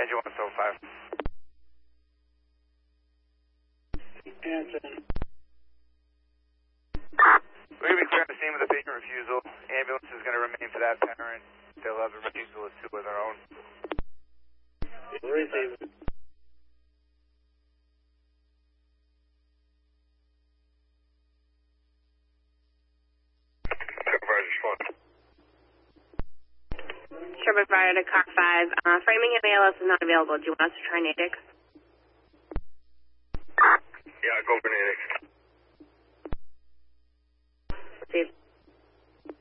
Engine 105. Hanson. We're going to be clearing the scene with a patient refusal. Ambulance is going to remain for that parent. They'll have a refusal of 2 of their own. Receive. Sherman Fire to car 5. Framing and ALS is not available. Do you want us to try Natick? Yeah, go for Natick. See.